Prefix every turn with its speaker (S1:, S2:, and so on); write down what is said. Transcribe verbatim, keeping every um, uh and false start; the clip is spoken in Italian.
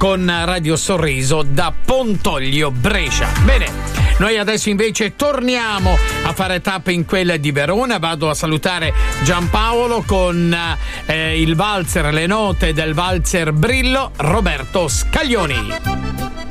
S1: con Radio Sorriso da Pontoglio Brescia. Bene, noi adesso invece torniamo a fare tappe in quella di Verona. Vado a salutare Giampaolo con eh, il valzer, le note del valzer Brillo, Roberto Scaglioni.